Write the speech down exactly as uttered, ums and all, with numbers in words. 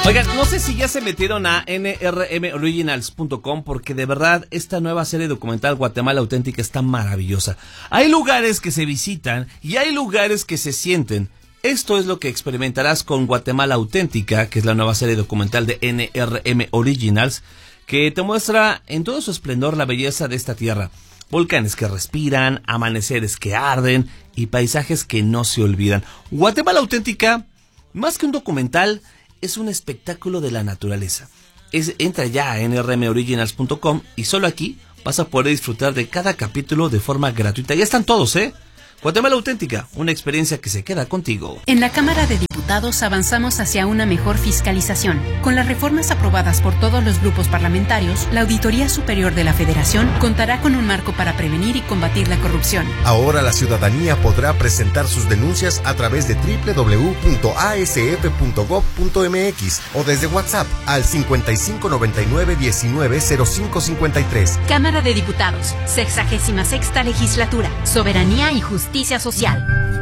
Oigan, no sé si ya se metieron a N R M originals punto com porque de verdad esta nueva serie documental Guatemala Auténtica está maravillosa. Hay lugares que se visitan y hay lugares que se sienten. Esto es lo que experimentarás con Guatemala Auténtica, que es la nueva serie documental de N R M Originals, que te muestra en todo su esplendor la belleza de esta tierra. Volcanes que respiran, amaneceres que arden y paisajes que no se olvidan. Guatemala Auténtica, más que un documental, es un espectáculo de la naturaleza. Es, entra ya a N R M originals punto com y solo aquí vas a poder disfrutar de cada capítulo de forma gratuita. Ya están todos, ¿eh? Guatemala Auténtica, una experiencia que se queda contigo. En la Cámara de Diputados avanzamos hacia una mejor fiscalización. Con las reformas aprobadas por todos los grupos parlamentarios, la Auditoría Superior de la Federación contará con un marco para prevenir y combatir la corrupción. Ahora la ciudadanía podrá presentar sus denuncias a través de doble u doble u doble u punto a s f punto gob punto m x o desde WhatsApp al cincuenta y cinco noventa y nueve diecinueve cero cinco cincuenta y tres. Cámara de Diputados, sexagésima sexta legislatura, soberanía y justicia social.